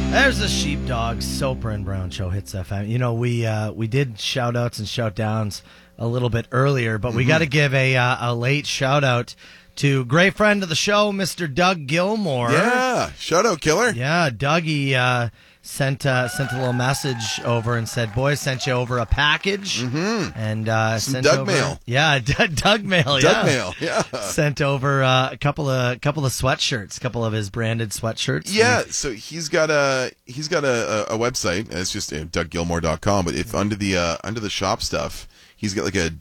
There's the Sheepdog Soper and Brown Show hits FM. You know, we did shout outs and shout downs a little bit earlier, but we got to give a late shout out to great friend of the show, Mr. Doug Gilmore. Yeah, shout out, killer. Yeah, Dougie sent a little message over and said, "Boys, sent you over a package." And Some sent Doug over, mail. Yeah, Doug mail. Doug mail. Yeah. Sent over a couple of sweatshirts, a couple of his branded sweatshirts. Yeah, so he's got a website. It's just DougGilmore.com. But if under the shop stuff, he's got like a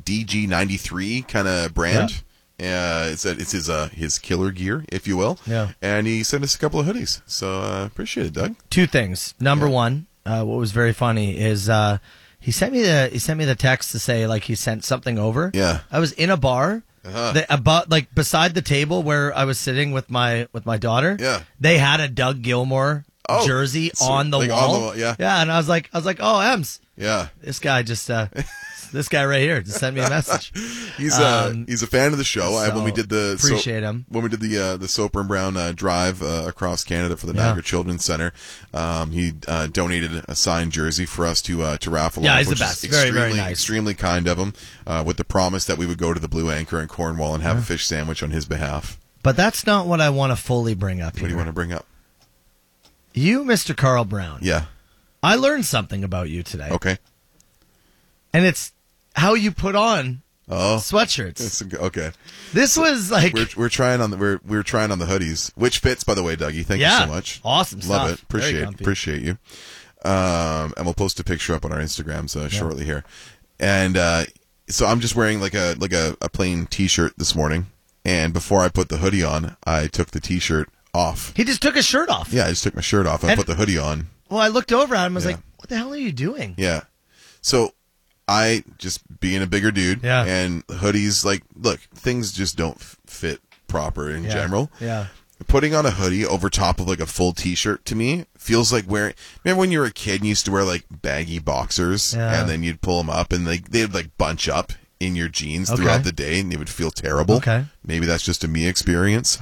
DG93 kind of brand. It's his killer gear, if you will. Yeah. And he sent us a couple of hoodies. So appreciate it, Doug. Two things. Number one, what was very funny is he sent me the text to say like he sent something over. Yeah. I was in a bar. About like beside the table where I was sitting with my daughter. Yeah. They had a Doug Gilmore jersey on the wall. Yeah. Yeah, and I was like, oh, Ems. Yeah. This guy just this guy right here just sent me a message. He's a fan of the show. When we did appreciate him. When we did the Soper and Brown drive across Canada for the Niagara Children's Center, he donated a signed jersey for us to raffle. Yeah, off, he's the which best. Is Very nice. Extremely kind of him. With the promise that we would go to the Blue Anchor in Cornwall and have a fish sandwich on his behalf. But that's not what I want to fully bring up here. What do you want to bring up? You, Mr. Carl Brown. Yeah. I learned something about you today. Okay. And it's how you put on sweatshirts. Okay. This was like we're trying on we're trying on the hoodies, which fits, by the way, Dougie. Thank you so much. Awesome Love stuff. it. Appreciate you. And we'll post a picture up on our Instagrams shortly here. And so I'm just wearing like a plain T-shirt this morning, and before I put the hoodie on, I took the T-shirt off. He just took his shirt off. Yeah, I just took my shirt off and put the hoodie on. Well, I looked over at him and was like, what the hell are you doing? Yeah. So I just being a bigger dude and hoodies, like, look, things just don't fit proper in general. Yeah. Putting on a hoodie over top of like a full T-shirt to me feels like wearing. Remember when you were a kid and you used to wear like baggy boxers and then you'd pull them up and they'd like bunch up in your jeans throughout the day and it would feel terrible. Okay. Maybe that's just a me experience.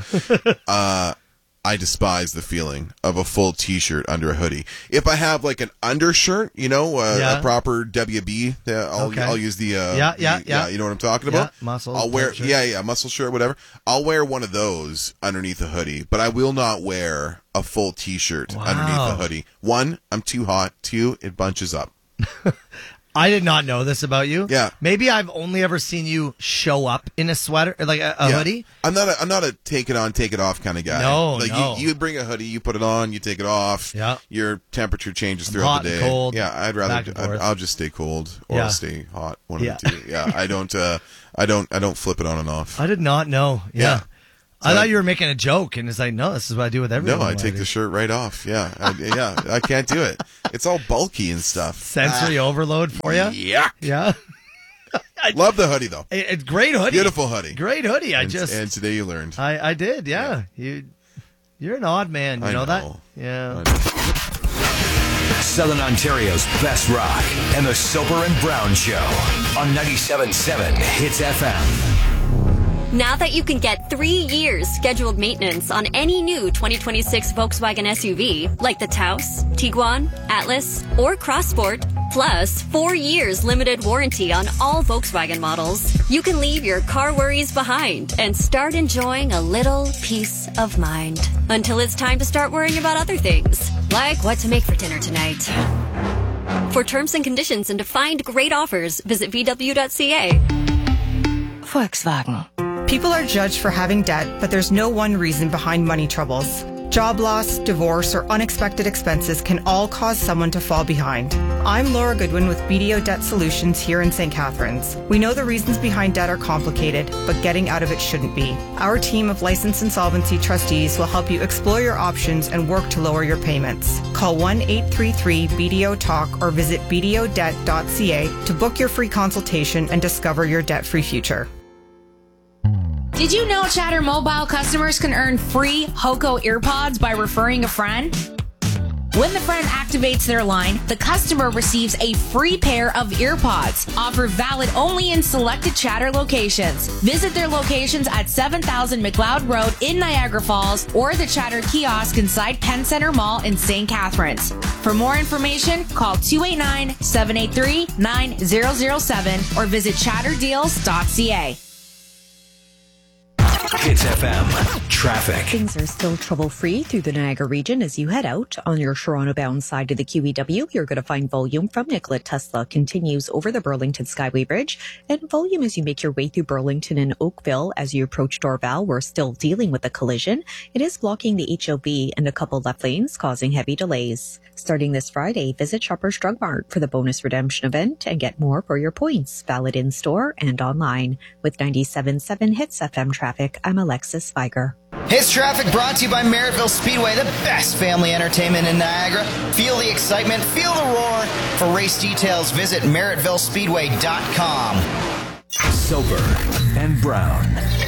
I despise the feeling of a full T-shirt under a hoodie. If I have like an undershirt, a proper WB, I'll use the you know what I'm talking about? Muscle. I'll wear shirt. Muscle shirt, whatever. I'll wear one of those underneath a hoodie, but I will not wear a full T-shirt underneath a hoodie. One, I'm too hot. Two, it bunches up. I did not know this about you. Yeah. Maybe I've only ever seen you show up in a sweater, like a hoodie. I'm not a take it on, take it off kind of guy. No. You bring a hoodie, you put it on, you take it off. Yeah. Your temperature changes throughout the day. Hot and cold. Yeah, I'll just stay cold or I'll stay hot. One of the two. Yeah. I don't flip it on and off. I did not know. Yeah. So I thought you were making a joke, and it's like, no, this is what I do with everyone. No, I take the shirt right off. Yeah, I can't do it. It's all bulky and stuff. Sensory overload for you? Yeah. Yeah. Love the hoodie, though. It's great hoodie. Beautiful hoodie. Great hoodie. And today you learned. I did, yeah. You're an odd man. You know that? Yeah. Southern Ontario's best rock and the Soper and Brown Show on 97.7 Hits FM. Now that you can get 3 years scheduled maintenance on any new 2026 Volkswagen SUV, like the Taos, Tiguan, Atlas, or Crossport, plus 4 years limited warranty on all Volkswagen models, you can leave your car worries behind and start enjoying a little peace of mind. Until it's time to start worrying about other things, like what to make for dinner tonight. For terms and conditions and to find great offers, visit VW.ca. Volkswagen. People are judged for having debt, but there's no one reason behind money troubles. Job loss, divorce, or unexpected expenses can all cause someone to fall behind. I'm Laura Goodwin with BDO Debt Solutions here in St. Catharines. We know the reasons behind debt are complicated, but getting out of it shouldn't be. Our team of licensed insolvency trustees will help you explore your options and work to lower your payments. Call 1-833-BDO-TALK or visit bdodebt.ca to book your free consultation and discover your debt-free future. Did you know Chatter Mobile customers can earn free HOKO earpods by referring a friend? When the friend activates their line, the customer receives a free pair of earpods. Offer valid only in selected Chatter locations. Visit their locations at 7000 McLeod Road in Niagara Falls or the Chatter kiosk inside Penn Center Mall in St. Catharines. For more information, call 289-783-9007 or visit chatterdeals.ca. Hits FM traffic. Things are still trouble-free through the Niagara region as you head out. On your Toronto-bound side of the QEW, you're going to find volume from Nikola Tesla continues over the Burlington Skyway Bridge, and volume as you make your way through Burlington and Oakville. As you approach Dorval, we're still dealing with a collision. It is blocking the HOV and a couple left lanes, causing heavy delays. Starting this Friday, visit Shoppers Drug Mart for the bonus redemption event and get more for your points, valid in-store and online. With 97.7 Hits FM traffic, I'm Alexis Viger. Hits traffic brought to you by Merrittville Speedway, the best family entertainment in Niagara. Feel the excitement, feel the roar. For race details, visit merrittvillespeedway.com. Soper and Brown.